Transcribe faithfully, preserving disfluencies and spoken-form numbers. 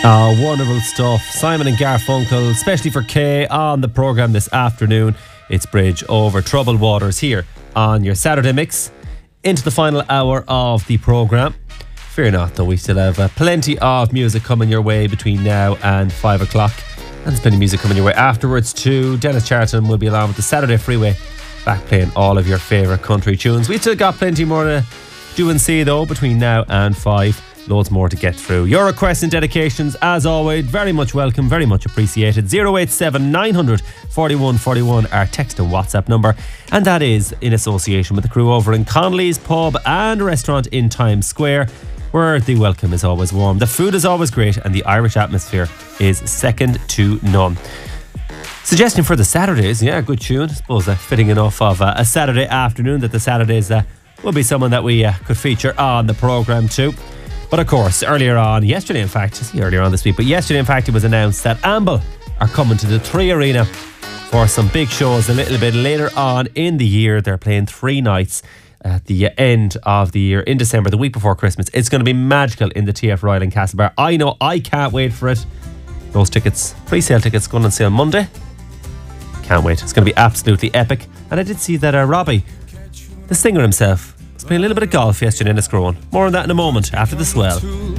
Oh, wonderful stuff. Simon and Garfunkel, especially for Kay on the programme this afternoon. It's Bridge Over Troubled Waters here on your Saturday mix. Into the final hour of the programme. Fear not, though, we still have uh, plenty of music coming your way between now and five o'clock. And there's plenty of music coming your way afterwards too. Dennis Charlton will be along with the Saturday Freeway, back playing all of your favourite country tunes. We still got plenty more to do and see, though, between now and five. Loads more to get through. Your requests and dedications, as always, very much welcome, very much appreciated. zero eight seven nine hundred forty-one forty-one, our text and WhatsApp number. And that is in association with the crew over in Connolly's Pub and Restaurant in Times Square, where the welcome is always warm, the food is always great, and the Irish atmosphere is second to none. Suggestion for the Saturdays, yeah, good tune. I suppose uh, fitting enough of uh, a Saturday afternoon that the Saturdays uh, will be someone that we uh, could feature on the programme too. But of course, earlier on, yesterday in fact, I see earlier on this week, but yesterday in fact it was announced that Amble are coming to the Three Arena for some big shows a little bit later on in the year. They're playing three nights at the end of the year in December, the week before Christmas. It's going to be magical in the T F Royal in Castlebar. I know, I can't wait for it. Those tickets, pre-sale tickets, going on sale Monday. Can't wait. It's going to be absolutely epic. And I did see that uh, Robbie, the singer himself, was playing a little bit of golf yesterday in Enniscrone. More on that in a moment after the swell.